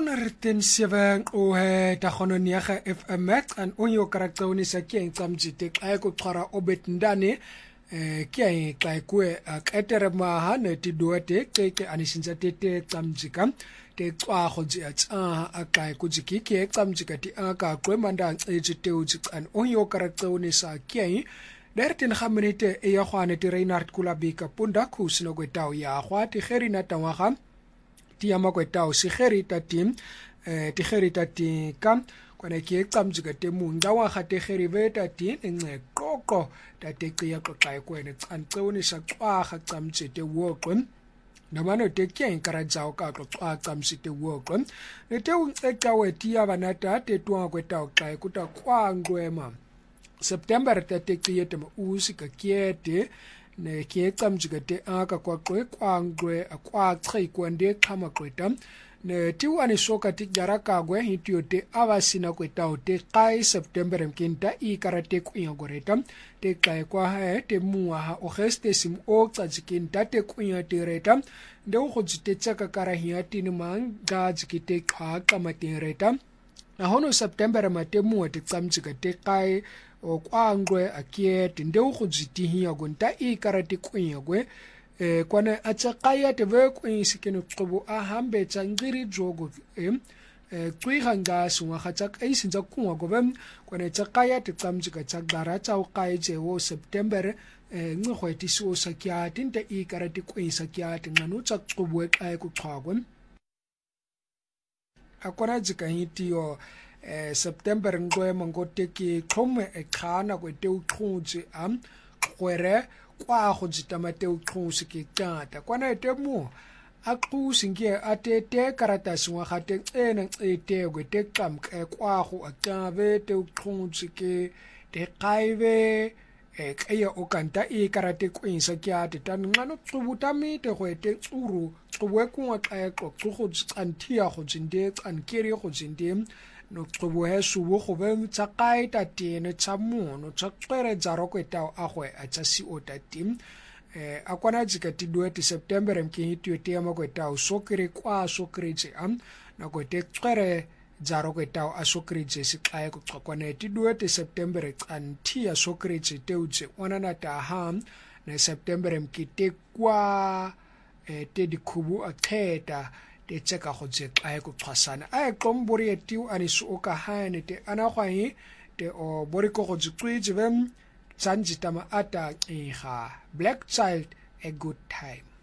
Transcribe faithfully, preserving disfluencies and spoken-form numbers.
honderd zeven o he tagono niaga F M an onyo karakteroni sa ke tsamjite xa ko tshwara obetndane eh ke xa kwe aketere maha ne tidote ke ke anishinza tete tsamjika te xwa go ji atsa aka ku jiki ke tsamjika ti aka kwe manda ejite uji an onyo karakteroni sa ke derten khaminite e ya khwane ti Reinhard Kulabika punda ku sino kwetao ya khwa ti kherina tawaga ti ya makwetao si kherita tim eh ti kherita ti kam kwana ke tsamjika te munda wa khate kheriveta ti nce qoqo tate qiya qoqa kwene tsantsewoni sha xwa kha tsamjite woqwe nabano te ke inkarajaw ka qoqa tsamjite woqwe ne te unceqa weti ya banata te twa kwetao xa kuta kwangwema September tate qiete ma usika kiete ne ke tsamjika te aka kwa qwe kwangwe akwa xai kwande khama qweta ne tiwani soka ti jaraka gwe hitiote avasina kweta te kai September mkinta I karate kuingoreta te kai kwa ha te muwa ha ogeste sim o tsajikinta te kuingatireta nde go jitetsaka karahia tini mang ga jikite kha kamatireta na hono September matemu te tsamjika te kai o kwangwe akiet nde go jitihia gonta I karate kuingwe eh kwana atsaqaya te ve kuinsikeno qobo a hambe tsangiri jogo em eh qiga sunga khatsak ai sinza kunwa go bem kwana tsaqaya te tsamjika tsagdara tsa o qaije wo September eh ngqhweti so sakya tinte I karate kuinsakya tinqanu tsaqobo e qaye ku qhagwe akona jika hitiyo eh September ngwe mangote ki qhome e khana kwete uqhunji am kwere kwa go jitamate uqhusi ke tata kwana etemu aqusi nge atete karata swa khate ena ete gwete qamke kwa go akabe te uqhusi ke te qaibe e kaya okanta I karate kwinsa kyate tanqano tsubutami te gwete tsuru tsubwe kunwa qaeqo tsugo tsanthia go jinde tsankeri go jinde no qobo he subo go be tsaqai ta tene tsamu no tsaqere jaro kwetao agwe atsasi otatim eh akwana jika tidwe ti September mkihitwe te makwetao sokere kwa sokreje am na kwete tsqere jaro kwetao asokreje siqaye ku xokwane tidwe ti September antia sokreje teuje onana ta ham na September mkite kwa eh te dikhubu akheta te tseka go tse qae ku xwasana a qombori etiu anisu o ka hane te ana khwahi te o boriko go tsqwije bem tsanjitama ata qiga Black Child a good time.